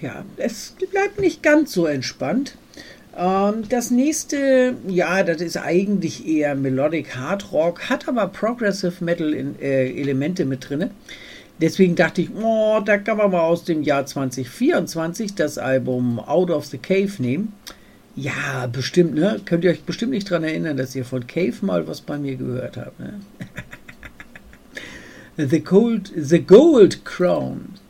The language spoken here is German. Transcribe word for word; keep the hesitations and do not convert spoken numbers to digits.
ja, es bleibt nicht ganz so entspannt. Ähm, das nächste, ja, das ist eigentlich eher Melodic Hard Rock, hat aber Progressive Metal in, äh, Elemente mit drin. Deswegen dachte ich, oh, da kann man mal aus dem Jahr zwanzig vierundzwanzig das Album Out of the Cave nehmen. Ja, bestimmt, ne? Könnt ihr euch bestimmt nicht daran erinnern, dass ihr von Cave mal was bei mir gehört habt, ne? The Gold, The Gold Crown.